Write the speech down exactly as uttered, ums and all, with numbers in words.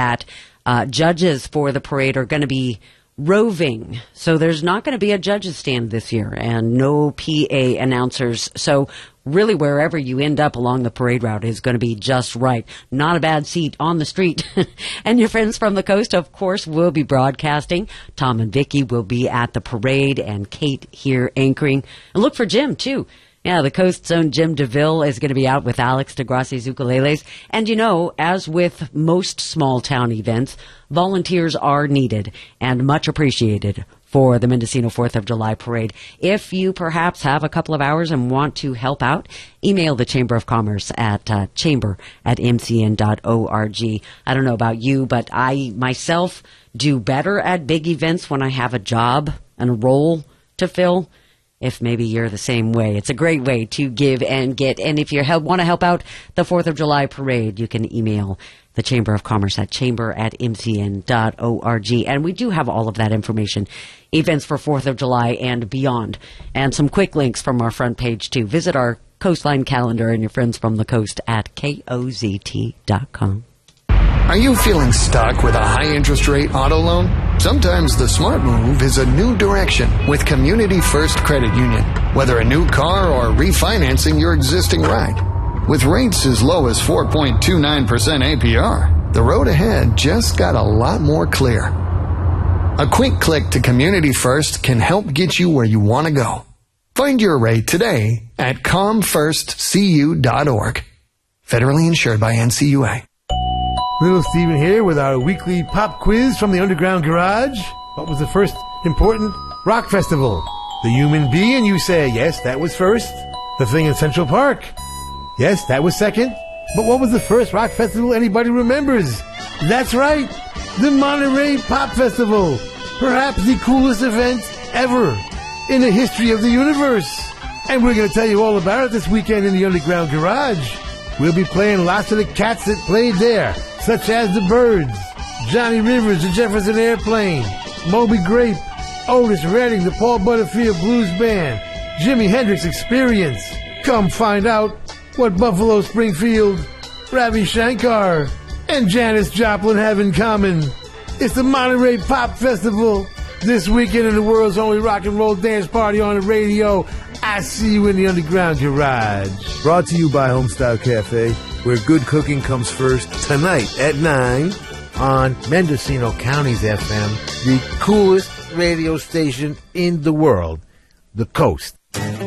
that uh, judges for the parade are going to be roving. So there's not going to be a judge's stand this year and no P A announcers. So really wherever you end up along the parade route is going to be just right. Not a bad seat on the street. And your friends from the coast, of course, will be broadcasting. Tom and Vicky will be at the parade and Kate here anchoring. And look for Jim, too. Yeah, the Coast's own Jim DeVille is going to be out with Alex DeGrassi's ukuleles. And, you know, as with most small-town events, volunteers are needed and much appreciated for the Mendocino fourth of July Parade. If you perhaps have a couple of hours and want to help out, email the Chamber of Commerce at uh, chamber at m c n dot org. I don't know about you, but I myself do better at big events when I have a job and a role to fill. If maybe you're the same way, it's a great way to give and get. And if you help, want to help out the fourth of July Parade, you can email the Chamber of Commerce at chamber at m c n dot org. And we do have all of that information, events for fourth of July and beyond. And some quick links from our front page, too. Visit our Coastline calendar and your friends from the coast at K O Z T dot com. Are you feeling stuck with a high-interest rate auto loan? Sometimes the smart move is a new direction with Community First Credit Union. Whether a new car or refinancing your existing ride. With rates as low as four point two nine percent A P R, the road ahead just got a lot more clear. A quick click to Community First can help get you where you want to go. Find your rate today at com first c u dot org. Federally insured by N C U A. Little Steven here with our weekly pop quiz from the Underground Garage. What was the first important rock festival? The Human Bee, and you say, yes, that was first. The Thing in Central Park. Yes, that was second. But what was the first rock festival anybody remembers? That's right, the Monterey Pop Festival. Perhaps the coolest event ever in the history of the universe. And we're going to tell you all about it this weekend in the Underground Garage. We'll be playing lots of the cats that played there, such as the Byrds, Johnny Rivers, the Jefferson Airplane, Moby Grape, Otis Redding, the Paul Butterfield Blues Band, Jimi Hendrix Experience. Come find out what Buffalo Springfield, Ravi Shankar, and Janis Joplin have in common. It's the Monterey Pop Festival this weekend in the world's only rock and roll dance party on the radio. I see you in the Underground Garage. Brought to you by Homestyle Cafe, where good cooking comes first, tonight at nine on Mendocino County's F M, the coolest radio station in the world, The Coast.